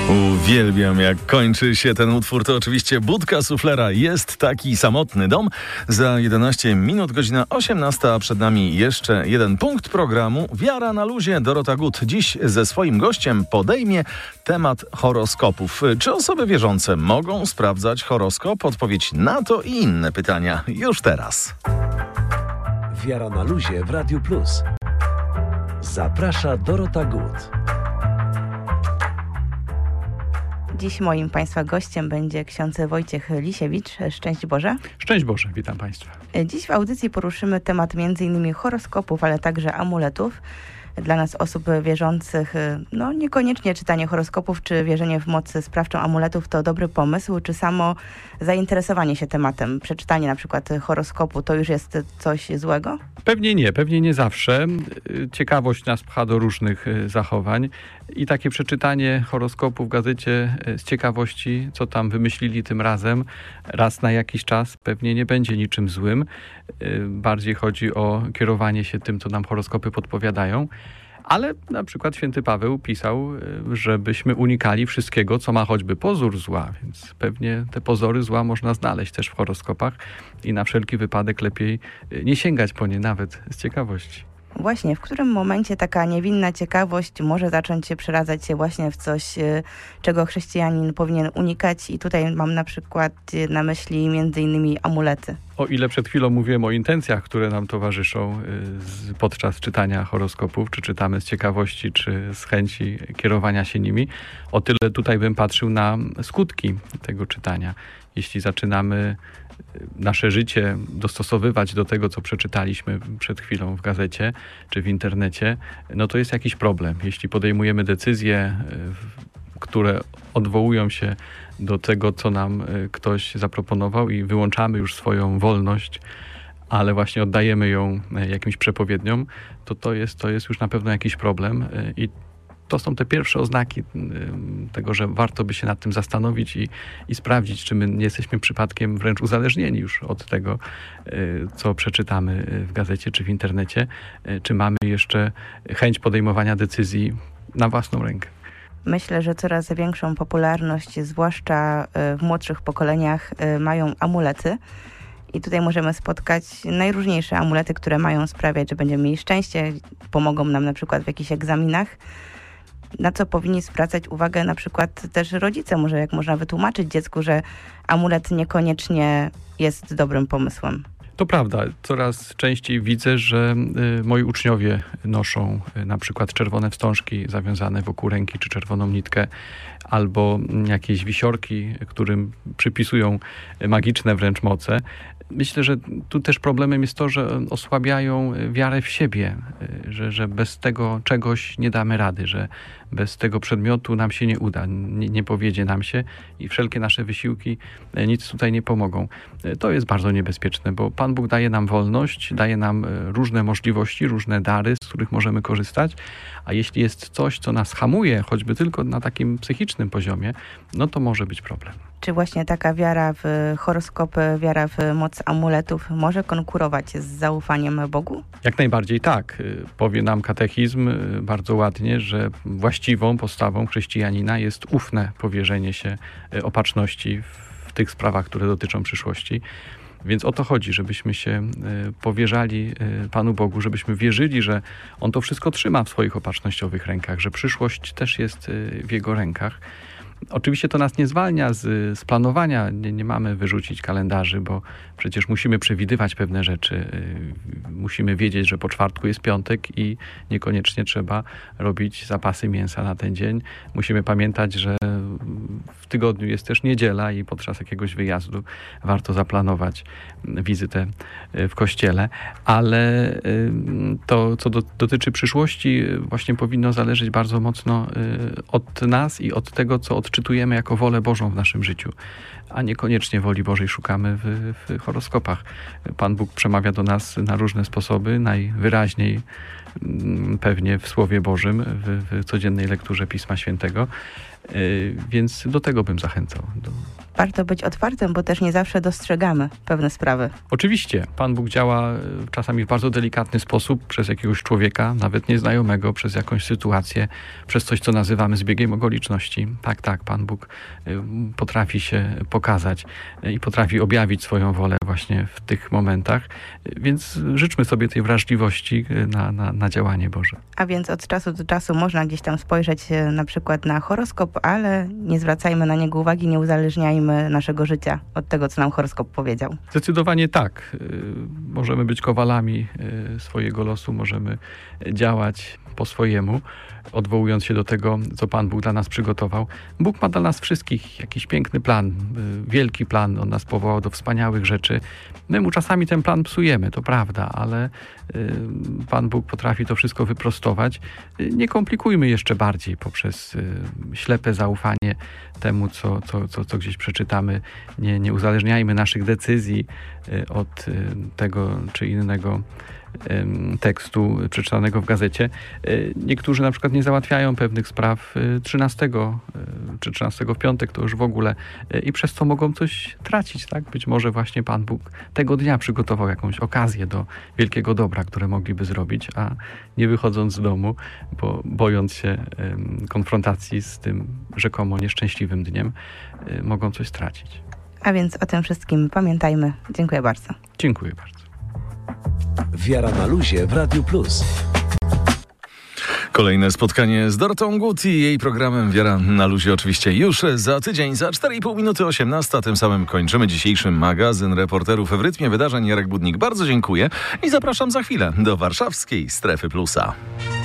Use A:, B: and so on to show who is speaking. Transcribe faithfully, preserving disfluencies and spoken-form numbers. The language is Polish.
A: Uwielbiam, jak kończy się ten utwór. To oczywiście Budka Suflera. Jest taki samotny dom. Za jedenaście minut, godzina osiemnasta, a przed nami jeszcze jeden punkt programu. Wiara na luzie. Dorota Gut dziś ze swoim gościem podejmie temat horoskopów. Czy osoby wierzące mogą sprawdzać horoskop? Odpowiedź na to i inne pytania już teraz.
B: Wiara na luzie w Radiu Plus. Zaprasza Dorota Gut.
C: Dziś moim Państwa gościem będzie ksiądz Wojciech Lisiewicz. Szczęść Boże.
D: Szczęść Boże, witam Państwa.
C: Dziś w audycji poruszymy temat między innymi horoskopów, ale także amuletów. Dla nas, osób wierzących, no niekoniecznie czytanie horoskopów czy wierzenie w moc sprawczą amuletów to dobry pomysł, czy samo zainteresowanie się tematem, przeczytanie na przykład horoskopu, to już jest coś złego?
D: Pewnie nie, pewnie nie zawsze. Ciekawość nas pcha do różnych zachowań i takie przeczytanie horoskopu w gazecie z ciekawości, co tam wymyślili tym razem, raz na jakiś czas, pewnie nie będzie niczym złym. Bardziej chodzi o kierowanie się tym, co nam horoskopy podpowiadają. Ale na przykład święty Paweł pisał, żebyśmy unikali wszystkiego, co ma choćby pozór zła, więc pewnie te pozory zła można znaleźć też w horoskopach i na wszelki wypadek lepiej nie sięgać po nie nawet z ciekawości.
C: Właśnie, w którym momencie taka niewinna ciekawość może zacząć się przeradzać się właśnie w coś, czego chrześcijanin powinien unikać, i tutaj mam na przykład na myśli między innymi amulety.
D: O ile przed chwilą mówiłem o intencjach, które nam towarzyszą podczas czytania horoskopów, czy czytamy z ciekawości, czy z chęci kierowania się nimi, o tyle tutaj bym patrzył na skutki tego czytania. Jeśli zaczynamy nasze życie dostosowywać do tego, co przeczytaliśmy przed chwilą w gazecie czy w internecie, no to jest jakiś problem. Jeśli podejmujemy decyzje, które odwołują się do tego, co nam ktoś zaproponował i wyłączamy już swoją wolność, ale właśnie oddajemy ją jakimś przepowiedniom, to to jest, to jest już na pewno jakiś problem i to są te pierwsze oznaki tego, że warto by się nad tym zastanowić i, i sprawdzić, czy my nie jesteśmy przypadkiem wręcz uzależnieni już od tego, co przeczytamy w gazecie czy w internecie, czy mamy jeszcze chęć podejmowania decyzji na własną rękę.
C: Myślę, że coraz większą popularność, zwłaszcza w młodszych pokoleniach, mają amulety. I tutaj możemy spotkać najróżniejsze amulety, które mają sprawiać, że będziemy mieli szczęście, pomogą nam na przykład w jakichś egzaminach. Na co powinni zwracać uwagę na przykład też rodzice? Może jak można wytłumaczyć dziecku, że amulet niekoniecznie jest dobrym pomysłem?
D: To prawda. Coraz częściej widzę, że y, moi uczniowie noszą y, na przykład czerwone wstążki zawiązane wokół ręki, czy czerwoną nitkę, albo y, jakieś wisiorki, którym przypisują y, magiczne wręcz moce. Myślę, że tu też problemem jest to, że osłabiają wiarę w siebie, y, że, że bez tego czegoś nie damy rady, że bez tego przedmiotu nam się nie uda, nie, nie powiedzie nam się i wszelkie nasze wysiłki y, nic tutaj nie pomogą. Y, to jest bardzo niebezpieczne, bo Pan Bóg daje nam wolność, daje nam różne możliwości, różne dary, z których możemy korzystać, a jeśli jest coś, co nas hamuje, choćby tylko na takim psychicznym poziomie, no to może być problem.
C: Czy właśnie taka wiara w horoskopy, wiara w moc amuletów może konkurować z zaufaniem Bogu?
D: Jak najbardziej tak. Powie nam katechizm bardzo ładnie, że właściwą postawą chrześcijanina jest ufne powierzenie się opatrzności w tych sprawach, które dotyczą przyszłości. Więc o to chodzi, żebyśmy się powierzali Panu Bogu, żebyśmy wierzyli, że On to wszystko trzyma w swoich opatrznościowych rękach, że przyszłość też jest w Jego rękach. Oczywiście to nas nie zwalnia z, z planowania, nie, nie mamy wyrzucić kalendarzy, bo przecież musimy przewidywać pewne rzeczy. Musimy wiedzieć, że po czwartku jest piątek i niekoniecznie trzeba robić zapasy mięsa na ten dzień. Musimy pamiętać, że w tygodniu jest też niedziela i podczas jakiegoś wyjazdu warto zaplanować wizytę w kościele, ale to, co do, dotyczy przyszłości, właśnie powinno zależeć bardzo mocno od nas i od tego, co odczytujemy jako wolę Bożą w naszym życiu, a niekoniecznie woli Bożej szukamy w, w horoskopach. Pan Bóg przemawia do nas na różne sposoby, najwyraźniej pewnie w Słowie Bożym, w, w codziennej lekturze Pisma Świętego, więc do tego bym zachęcał, do
C: warto być otwartym, bo też nie zawsze dostrzegamy pewne sprawy.
D: Oczywiście, Pan Bóg działa czasami w bardzo delikatny sposób przez jakiegoś człowieka, nawet nieznajomego, przez jakąś sytuację, przez coś, co nazywamy zbiegiem okoliczności. Tak, tak, Pan Bóg potrafi się pokazać i potrafi objawić swoją wolę właśnie w tych momentach, więc życzmy sobie tej wrażliwości na, na, na działanie Boże.
C: A więc od czasu do czasu można gdzieś tam spojrzeć na przykład na horoskop, ale nie zwracajmy na niego uwagi, nie uzależniajmy naszego życia od tego, co nam horoskop powiedział.
D: Zdecydowanie tak. Możemy być kowalami swojego losu, możemy działać po swojemu, odwołując się do tego, co Pan Bóg dla nas przygotował. Bóg ma dla nas wszystkich jakiś piękny plan, wielki plan. On nas powołał do wspaniałych rzeczy. My mu czasami ten plan psujemy, to prawda, ale Pan Bóg potrafi to wszystko wyprostować. Nie komplikujmy jeszcze bardziej poprzez ślepe zaufanie temu, co, co, co, co gdzieś przeczytamy. Nie, nie uzależniajmy naszych decyzji od tego czy innego tekstu przeczytanego w gazecie. Niektórzy na przykład nie załatwiają pewnych spraw trzynastego czy trzynastego w piątek, to już w ogóle i przez to mogą coś tracić, tak? Być może właśnie Pan Bóg tego dnia przygotował jakąś okazję do wielkiego dobra, które mogliby zrobić, a nie wychodząc z domu, bo bojąc się konfrontacji z tym rzekomo nieszczęśliwym dniem, mogą coś stracić.
C: A więc o tym wszystkim pamiętajmy. Dziękuję bardzo.
D: Dziękuję bardzo.
B: Wiara na luzie w Radiu Plus.
A: Kolejne spotkanie z Dorotą Gut i jej programem Wiara na luzie oczywiście już za tydzień, za cztery i pół minuty osiemnasta. Tym samym kończymy dzisiejszy magazyn reporterów w rytmie wydarzeń. Jarek Budnik bardzo dziękuję i zapraszam za chwilę do warszawskiej Strefy Plusa.